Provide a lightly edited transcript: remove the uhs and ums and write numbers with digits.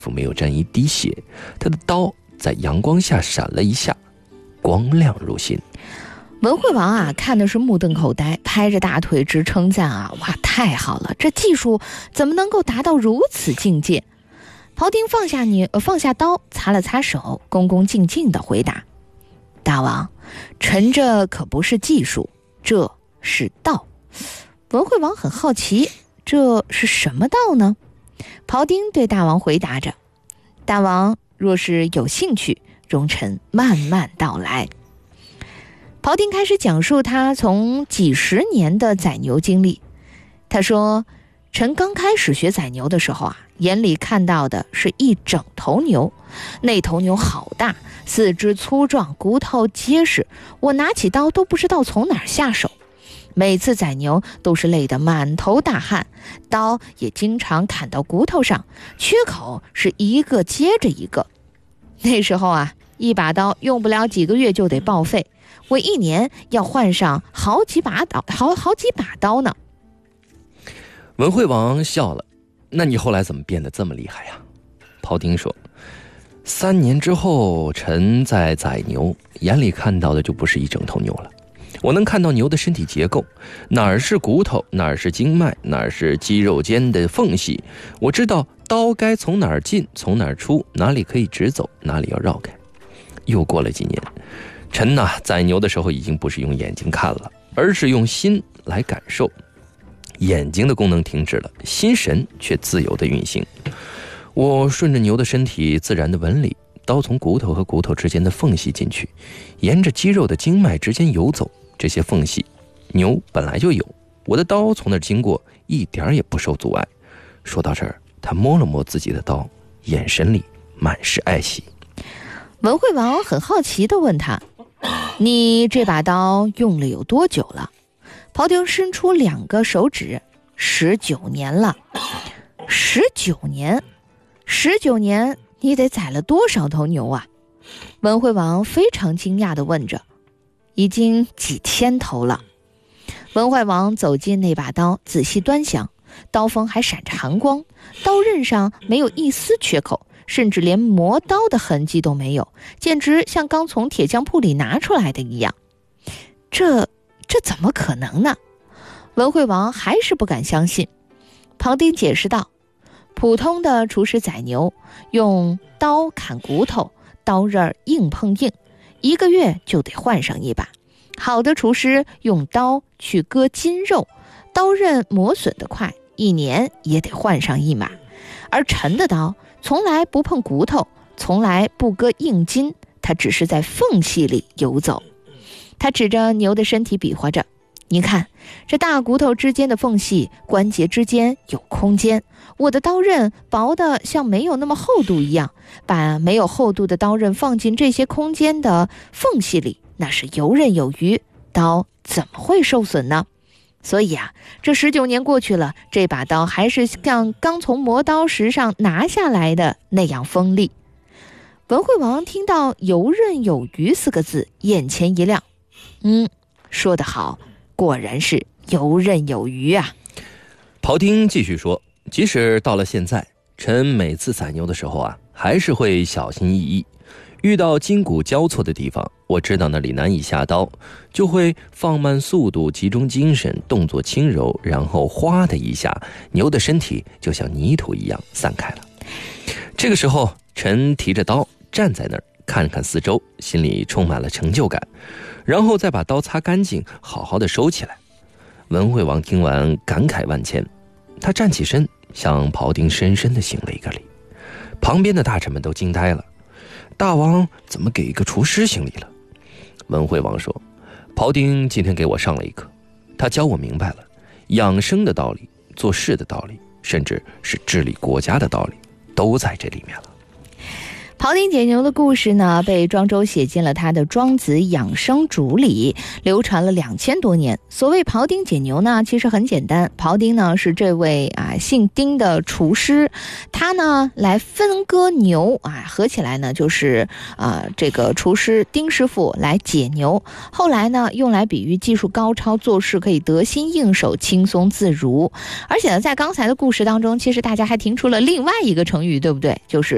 没有沾一滴血，他的刀在阳光下闪了一下，光亮如新。 文惠王啊，看的是目瞪口呆，拍着大腿直称赞啊！哇，太好了，这技术怎么能够达到如此境界？庖丁放下刀，擦了擦手，恭恭敬敬地回答：“大王，臣这可不是技术，这是道。”文惠王很好奇，这是什么道呢？庖丁对大王回答着：“大王若是有兴趣，容臣慢慢道来。”庖丁开始讲述他从几十年的宰牛经历。他说，臣刚开始学宰牛的时候啊，眼里看到的是一整头牛，那头牛好大，四肢粗壮，骨头结实，我拿起刀都不知道从哪儿下手。每次宰牛都是累得满头大汗，刀也经常砍到骨头上，缺口是一个接着一个。那时候啊，一把刀用不了几个月就得报废，我一年要换上好几把刀呢。 文惠王笑了：“那你后来怎么变得这么厉害呀？”庖丁说：“3年之后，臣在宰牛，眼里看到的就不是一整头牛了。我能看到牛的身体结构，哪儿是骨头，哪儿是经脉，哪儿是肌肉间的缝隙。我知道刀该从哪儿进，从哪儿出，哪里可以直走，哪里要绕开。”又过了几年，臣呐，宰牛的时候已经不是用眼睛看了，而是用心来感受。眼睛的功能停止了，心神却自由的运行。我顺着牛的身体自然的纹理，刀从骨头和骨头之间的缝隙进去，沿着肌肉的经脉之间游走。这些缝隙牛本来就有，我的刀从那儿经过，一点也不受阻碍。说到这儿，他摸了摸自己的刀，眼神里满是爱惜。 文惠王很好奇地问他：“你这把刀用了有多久了？”庖丁伸出2个手指：“19年了。”19年，19年，你得宰了多少头牛啊？文惠王非常惊讶地问着。已经几千头了。文惠王走进那把刀，仔细端详，刀锋还闪着寒光，刀刃上没有一丝缺口，甚至连磨刀的痕迹都没有，简直像刚从铁匠铺里拿出来的一样。这怎么可能呢？文惠王还是不敢相信。庖丁解释道：“普通的厨师宰牛，用刀砍骨头，刀刃硬碰硬，1个月就得换上一把。好的厨师用刀去割筋肉，刀刃磨损得快，1年也得换上一把。而臣的刀从来不碰骨头，从来不割硬筋，它只是在缝隙里游走。”他指着牛的身体比划着：“你看，这大骨头之间的缝隙，关节之间有空间。我的刀刃薄的像没有那么厚度一样，把没有厚度的刀刃放进这些空间的缝隙里，那是游刃有余，刀怎么会受损呢？所以啊，这19年过去了，这把刀还是像刚从磨刀石上拿下来的那样锋利。”文惠王听到游刃有余4个字，眼前一亮。说得好，果然是游刃有余啊。 庖丁继续说：“即使到了现在，臣每次宰牛的时候啊，还是会小心翼翼。遇到筋骨交错的地方，我知道那里难以下刀，就会放慢速度，集中精神，动作轻柔，然后哗的一下，牛的身体就像泥土一样散开了。这个时候，臣提着刀站在那儿，看看四周，心里充满了成就感，然后再把刀擦干净，好好的收起来。”文惠王听完感慨万千，他站起身，向庖丁深深地行了一个礼。旁边的大臣们都惊呆了：“大王怎么给一个厨师行礼了？”文惠王说：“庖丁今天给我上了一课，他教我明白了养生的道理，做事的道理，甚至是治理国家的道理，都在这里面了。” 庖丁解牛的故事呢，被庄周写进了他的《庄子养生主》里，流传了2000多年。所谓庖丁解牛呢，其实很简单。庖丁呢是这位姓丁的厨师，他呢来分割牛合起来呢就是这个厨师丁师傅来解牛。后来呢用来比喻技术高超，做事可以得心应手，轻松自如。而且呢，在刚才的故事当中，其实大家还听出了另外一个成语，对不对？就是